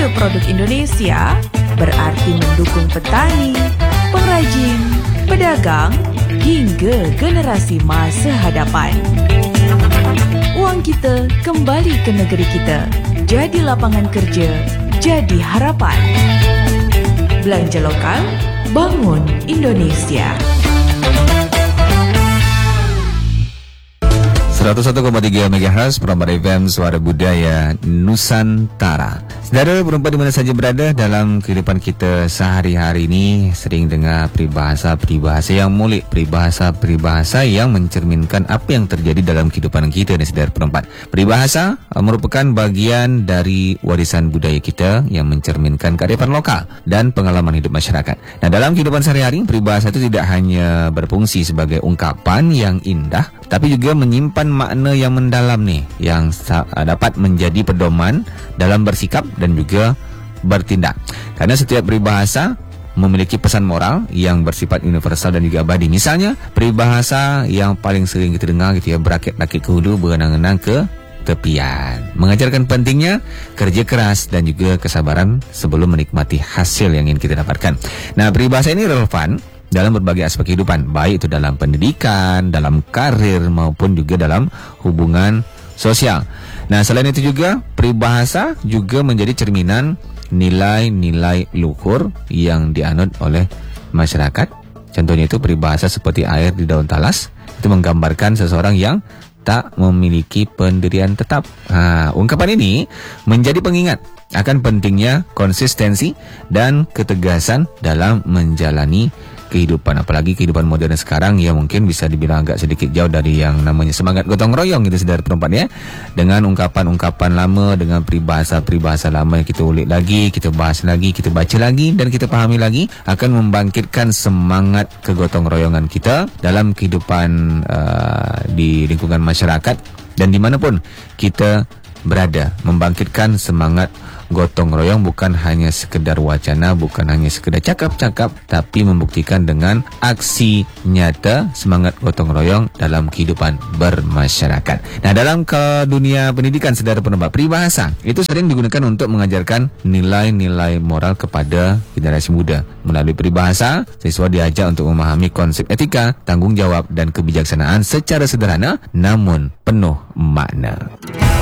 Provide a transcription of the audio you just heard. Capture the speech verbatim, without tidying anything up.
Melaju produk Indonesia berarti mendukung petani, pengrajin, pedagang, hingga generasi masa hadapan. Uang kita kembali ke negeri kita. Jadi lapangan kerja, jadi harapan. Belanja lokal, bangun Indonesia. seratus satu koma tiga megahertz Prambanan F M Suara Budaya Nusantara. Saudara berempat di mana saja berada dalam kehidupan kita sehari-hari ini sering dengar peribahasa-peribahasa yang mulik, peribahasa-peribahasa yang mencerminkan apa yang terjadi dalam kehidupan kita dan saudara perempat. Peribahasa merupakan bagian dari warisan budaya kita yang mencerminkan kearifan lokal dan pengalaman hidup masyarakat. Nah, dalam kehidupan sehari-hari, peribahasa itu tidak hanya berfungsi sebagai ungkapan yang indah, tapi juga menyimpan makna yang mendalam nih, yang dapat menjadi pedoman dalam bersikap dan juga bertindak. Karena setiap peribahasa memiliki pesan moral yang bersifat universal dan juga abadi. Misalnya, peribahasa yang paling sering kita dengar gitu ya, berakit-rakit ke hulu, berenang-renang ke tepian. Mengajarkan pentingnya kerja keras dan juga kesabaran sebelum menikmati hasil yang ingin kita dapatkan. Nah, peribahasa ini relevan dalam berbagai aspek kehidupan, baik itu dalam pendidikan, dalam karir, maupun juga dalam hubungan sosial. Nah, selain itu juga, peribahasa juga menjadi cerminan nilai-nilai luhur yang dianut oleh masyarakat. Contohnya itu peribahasa seperti air di daun talas, itu menggambarkan seseorang yang tak memiliki pendirian tetap. Nah, ungkapan ini menjadi pengingat akan pentingnya konsistensi dan ketegasan dalam menjalani kehidupan, apalagi kehidupan modern sekarang yang mungkin bisa dibilang agak sedikit jauh dari yang namanya semangat gotong royong gitu saudara perempuan ya. Dengan ungkapan-ungkapan lama, dengan peribahasa-peribahasa lama yang kita ulik lagi, kita bahas lagi, kita baca lagi dan kita pahami lagi, akan membangkitkan semangat kegotong royongan kita dalam kehidupan uh, di lingkungan masyarakat dan dimanapun kita berada. Membangkitkan semangat gotong royong bukan hanya sekedar wacana, bukan hanya sekedar cakap-cakap, tapi membuktikan dengan aksi nyata semangat gotong royong dalam kehidupan bermasyarakat. Nah, dalam ke dunia pendidikan, saudara penembak, peribahasa itu sering digunakan untuk mengajarkan nilai-nilai moral kepada generasi muda. Melalui peribahasa, siswa diajak untuk memahami konsep etika, tanggung jawab dan kebijaksanaan secara sederhana namun penuh makna.